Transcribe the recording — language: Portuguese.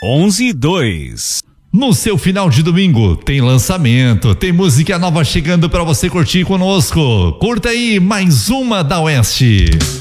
11:02. No seu final de domingo tem lançamento, tem música nova chegando para você curtir conosco. Curta aí mais uma da Oeste.